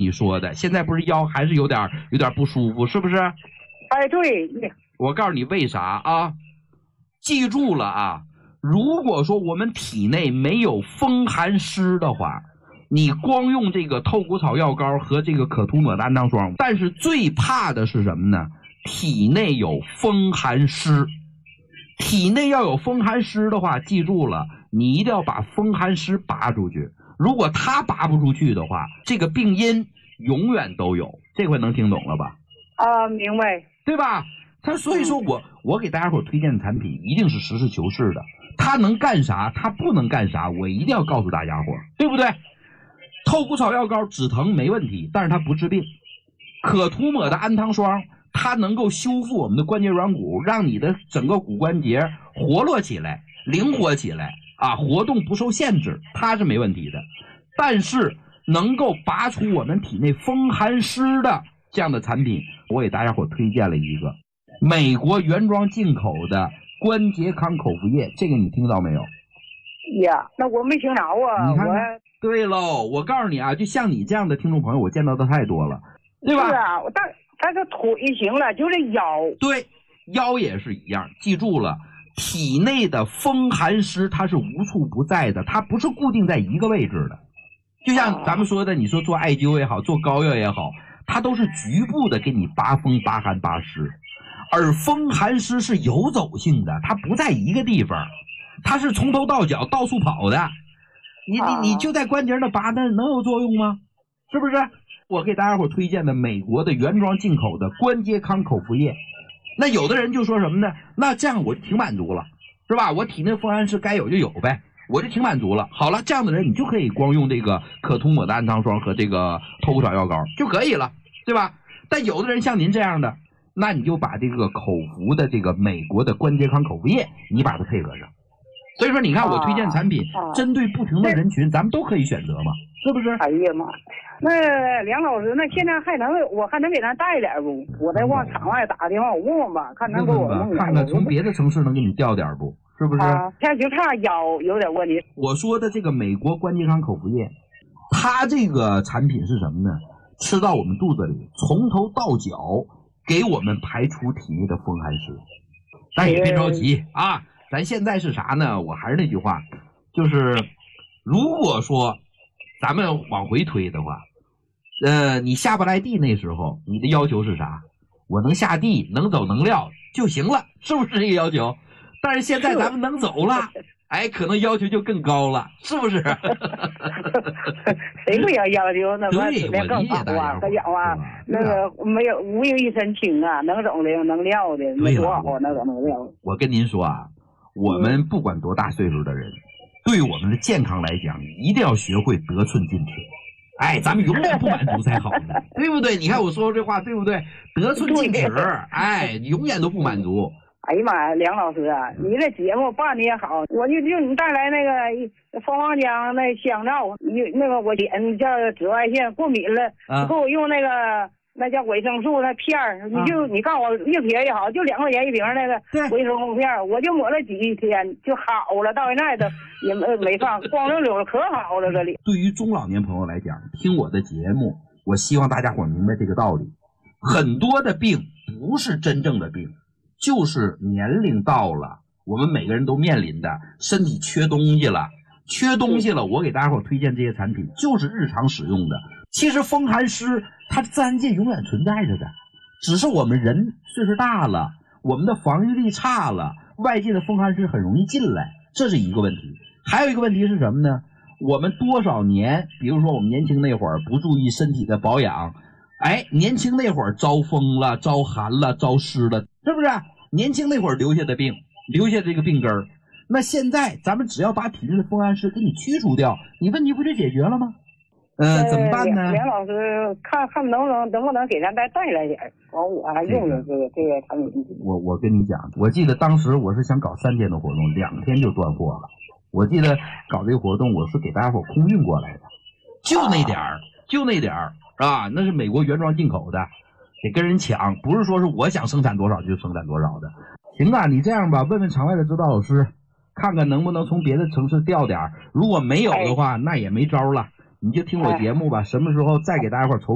你说的，现在不是腰还是有点不舒服，是不是？ 哎，对。 我告诉你为啥啊？记住了啊！如果说我们体内没有风寒湿的话，你光用这个透骨草药膏和这个可涂抹的氨糖霜，但是最怕的是什么呢？体内有风寒湿。体内要有风寒湿的话，记住了，你一定要把风寒湿拔出去。如果它拔不出去的话，这个病因永远都有。这回能听懂了吧？ 啊，明白。 对吧？所以说我给大家伙推荐的产品一定是实事求是的，它能干啥，它不能干啥，我一定要告诉大家伙，对不对？透骨草药膏止疼没问题，但是它不治病。可涂抹的氨糖霜，它能够修复我们的关节软骨，让你的整个骨关节活络起来，灵活起来啊，活动不受限制，它是没问题的。但是能够拔除我们体内风寒湿的这样的产品，我给大家伙推荐了一个美国原装进口的关节康口服液，这个你听到没有？ 呀，那我没听着啊。 你看看，对喽，我告诉你啊，就像你这样的听众朋友，我见到的太多了，对吧？ 是啊，但是腿行了，就是腰。 对，腰也是一样。记住了，体内的风寒湿它是无处不在的，它不是固定在一个位置的。就像咱们说的，你说做艾灸也好，做膏药也好，它都是局部的给你拔风、拔寒、拔湿。而风寒湿是游走性的，它不在一个地方，它是从头到脚到处跑的。你就在关节那拔，那能有作用吗？是不是？我给大家伙推荐的美国的原装进口的关节康口服液，那有的人就说什么呢？那这样我就挺满足了，是吧？我体内风寒湿该有就有呗，我就挺满足了。好了，这样的人你就可以光用这个可涂抹的氨糖霜和这个透骨草药膏就可以了，对吧？但有的人像您这样的，那你就把这个口服的这个美国的关节康口服液，你把它配合上。所以说你看我推荐产品针对不同的人群，咱们都可以选择嘛，是不是？ 哎呀妈，那梁老师，那现在我还能给咱带点不？我再往场外打个电话，我问问吧，看能给我弄点。 看看从别的城市能给你调点不？是不是？ 现在就差腰有点问题。 我说的这个美国关节康口服液，它这个产品是什么呢？吃到我们肚子里，从头到脚给我们排除体内的风寒湿。但也别着急啊，咱现在是啥呢？我还是那句话，就是如果说咱们往回推的话，你下不来地那时候，你的要求是啥？我能下地，能走能撂就行了，是不是这个要求？但是现在咱们能走了，哎，可能要求就更高了，是不是？ 谁不要要求那对，我理解大家。 他讲话那个没有无影一身轻啊，能走的能撂的，没多少那个能撂。 我跟您说啊，我们不管多大岁数的人，对我们的健康来讲，一定要学会得寸进尺。哎，咱们永远不满足才好呢，对不对？你看我说这话对不对？得寸进尺，哎，永远都不满足。 哎呀妈呀，梁老师啊，你这节目办的也好，我就你带来那个蜂王浆那香皂，那个我脸叫紫外线过敏了，给我用那叫维生素那片儿，你告诉我一瓶也好，就2块钱一瓶那个维生素片，我就抹了几天就好了，到现在都也没放，光溜溜的可好了这里。 对于中老年朋友来讲，听我的节目，我希望大家伙明白这个道理，很多的病不是真正的病。就是年龄到了，我们每个人都面临的身体缺东西了，我给大家伙推荐这些产品就是日常使用的。其实风寒湿它自然界永远存在着的，只是我们人岁数大了，我们的防御力差了，外界的风寒湿很容易进来，这是一个问题。还有一个问题是什么呢？我们多少年，比如说我们年轻那会儿不注意身体的保养，哎，年轻那会儿招风了，招寒了，招湿了，是不是？年轻那会儿留下的病，留下这个病根儿。那现在咱们只要把体内的风寒湿给你驱除掉，你问题不就解决了吗？怎么办呢？ 梁老师，看能不能给咱带来点，完我还用用这个产品。 我跟你讲，我记得当时我是想搞3天的活动，2天就断货了。我记得搞这个活动，我是给大家伙空运过来的，就那点儿啊，那是美国原装进口的，得跟人抢，不是说是我想生产多少就生产多少的。行啊，你这样吧，问问场外的指导老师，看看能不能从别的城市调点，如果没有的话，那也没招了。你就听我节目吧，什么时候再给大家伙筹